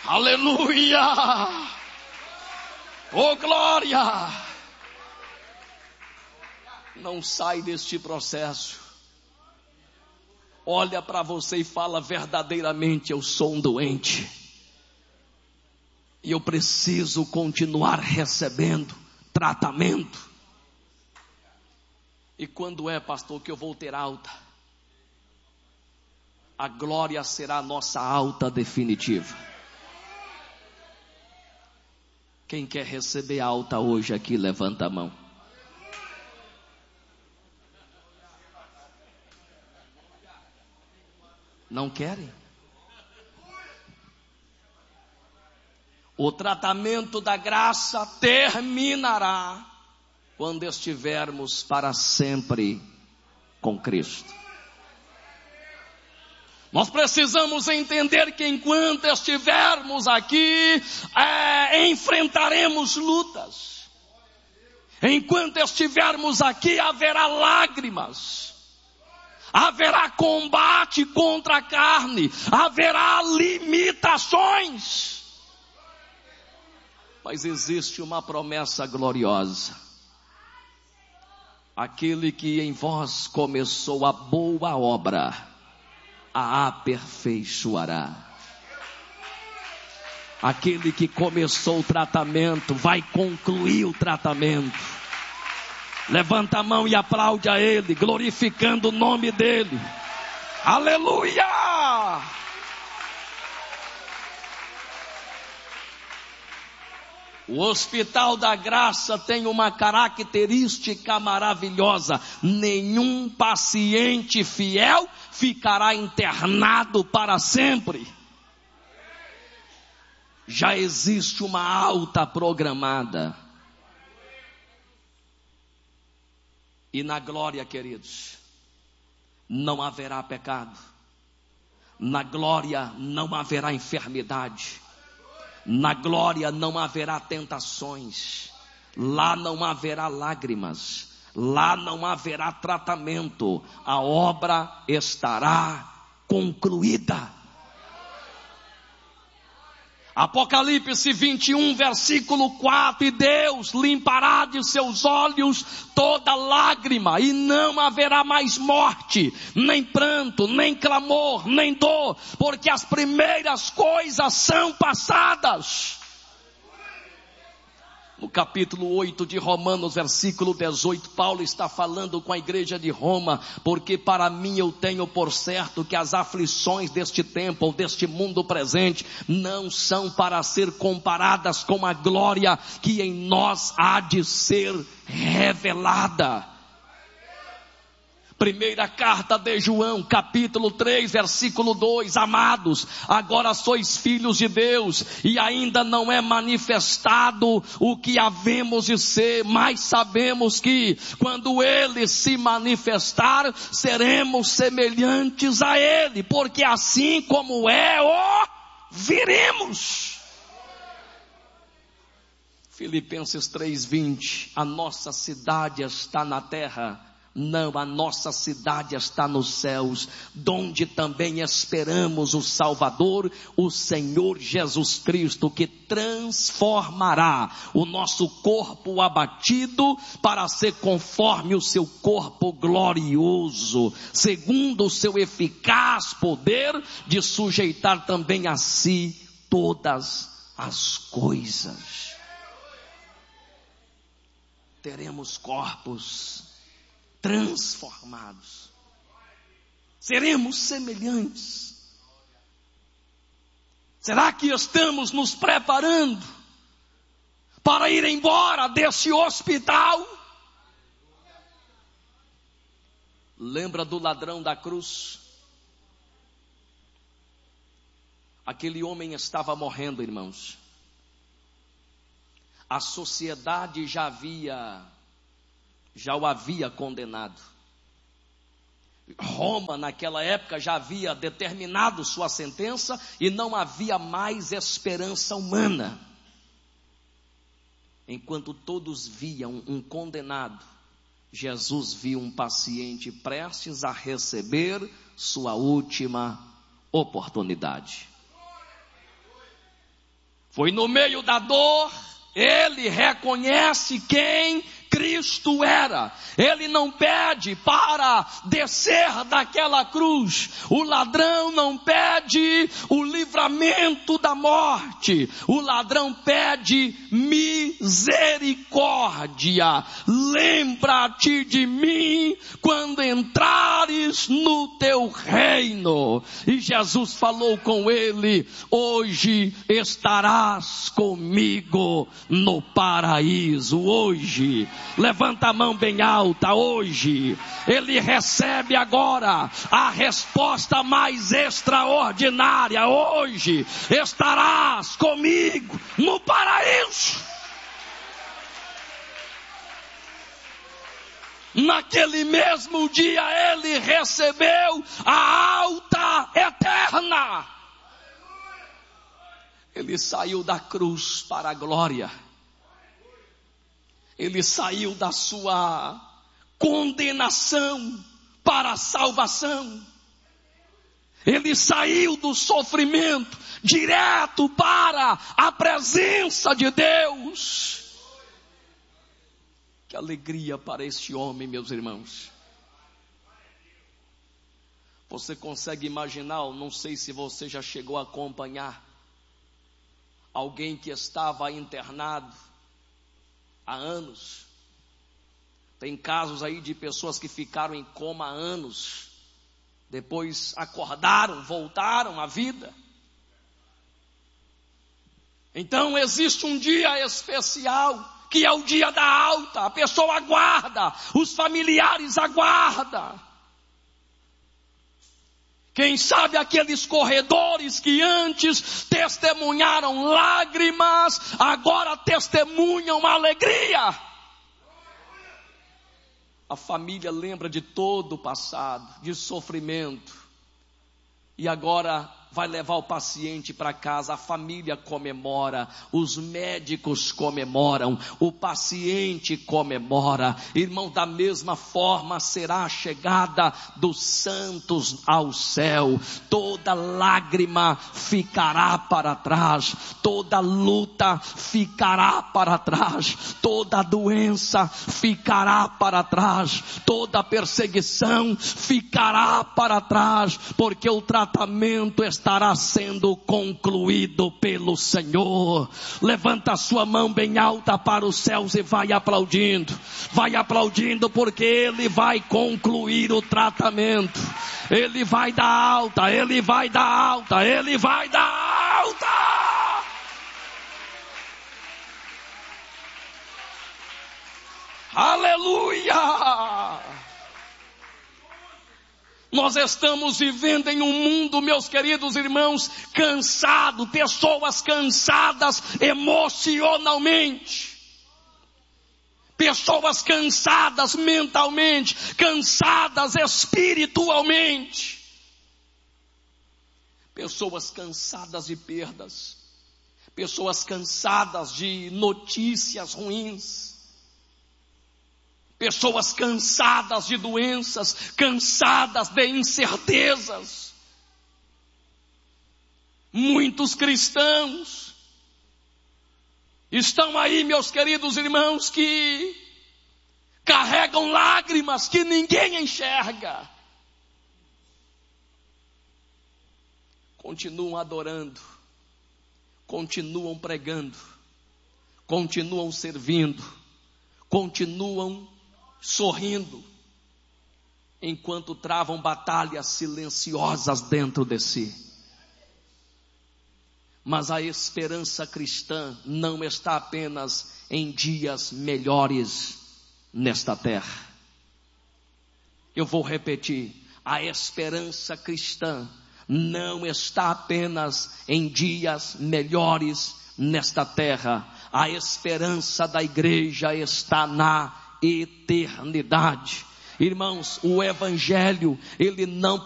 Aleluia! Oh, glória! Não sai deste processo. Olha para você e fala: verdadeiramente eu sou um doente. E eu preciso continuar recebendo tratamento. E quando é, pastor, que eu vou ter alta? A glória será a nossa alta definitiva. Quem quer receber alta hoje aqui, levanta a mão. Não querem? O tratamento da graça terminará quando estivermos para sempre com Cristo. Nós precisamos entender que enquanto estivermos aqui, enfrentaremos lutas. Enquanto estivermos aqui, haverá lágrimas. Haverá combate contra a carne. Haverá limitações. Mas existe uma promessa gloriosa. Aquele que em vós começou a boa obra, a aperfeiçoará. Aquele que começou o tratamento vai concluir o tratamento. Levanta a mão e aplaude a Ele, glorificando o nome dEle. Aleluia! O Hospital da Graça tem uma característica maravilhosa: nenhum paciente fiel ficará internado para sempre. Já existe uma alta programada. E na glória, queridos, não haverá pecado. Na glória não haverá enfermidade. Na glória não haverá tentações. Lá não haverá lágrimas. Lá não haverá tratamento. A obra estará concluída. Apocalipse 21, versículo 4: e Deus limpará de seus olhos toda lágrima, e não haverá mais morte, nem pranto, nem clamor, nem dor, porque as primeiras coisas são passadas. No capítulo 8 de Romanos, versículo 18, Paulo está falando com a igreja de Roma: porque para mim eu tenho por certo que as aflições deste tempo, ou deste mundo presente, não são para ser comparadas com a glória que em nós há de ser revelada. Primeira carta de João, capítulo 3, versículo 2: amados, agora sois filhos de Deus, e ainda não é manifestado o que havemos de ser, mas sabemos que, quando Ele se manifestar, seremos semelhantes a Ele, porque assim como é, o viremos. Filipenses 3:20: a nossa cidade está na terra. Não, a nossa cidade está nos céus, donde também esperamos o Salvador, o Senhor Jesus Cristo, que transformará o nosso corpo abatido para ser conforme o seu corpo glorioso, segundo o seu eficaz poder de sujeitar também a si todas as coisas. Teremos corpos transformados, seremos semelhantes. Será que estamos nos preparando para ir embora desse hospital? Lembra do ladrão da cruz? Aquele homem estava morrendo, irmãos. A sociedade já o havia condenado. Roma naquela época já havia determinado sua sentença e não havia mais esperança humana. Enquanto todos viam um condenado, Jesus viu um paciente prestes a receber sua última oportunidade. Foi no meio da dor, ele reconhece quem Cristo era. Ele não pede para descer daquela cruz. O ladrão não pede o livramento da morte. O ladrão pede misericórdia. Lembra-te de mim quando entrares no teu reino. E Jesus falou com ele: hoje estarás comigo no paraíso. Hoje. Levanta a mão bem alta. Hoje ele recebe agora a resposta mais extraordinária. Hoje estarás comigo no paraíso. Naquele mesmo dia ele recebeu a alta eterna. Ele saiu da cruz para a glória. Ele saiu da sua condenação para a salvação. Ele saiu do sofrimento direto para a presença de Deus. Que alegria para este homem, meus irmãos. Você consegue imaginar, não sei se você já chegou a acompanhar, alguém que estava internado há anos. Tem casos aí de pessoas que ficaram em coma há anos, depois acordaram, voltaram à vida. Então existe um dia especial, que é o dia da alta. A pessoa aguarda, os familiares aguardam. Quem sabe aqueles corredores que antes testemunharam lágrimas, agora testemunham alegria. A família lembra de todo o passado, de sofrimento, e agora vai levar o paciente para casa. A família comemora, os médicos comemoram, o paciente comemora. Irmão, da mesma forma será a chegada dos santos ao céu. Toda lágrima ficará para trás, toda luta ficará para trás, toda doença ficará para trás, toda perseguição ficará para trás, porque o tratamento estará sendo concluído pelo Senhor. Levanta a sua mão bem alta para os céus e vai aplaudindo, porque Ele vai concluir o tratamento. Ele vai dar alta, Ele vai dar alta, Ele vai dar alta. Aleluia! Nós estamos vivendo em um mundo, meus queridos irmãos, cansado, pessoas cansadas emocionalmente, pessoas cansadas mentalmente, cansadas espiritualmente, pessoas cansadas de perdas, pessoas cansadas de notícias ruins, pessoas cansadas de doenças, cansadas de incertezas. Muitos cristãos estão aí, meus queridos irmãos, que carregam lágrimas que ninguém enxerga. Continuam adorando, continuam pregando, continuam servindo, continuam sorrindo, enquanto travam batalhas silenciosas dentro de si. Mas a esperança cristã não está apenas em dias melhores nesta terra. Eu vou repetir, a esperança cristã não está apenas em dias melhores nesta terra. A esperança da igreja está na eternidade. Irmãos, o evangelho, ele não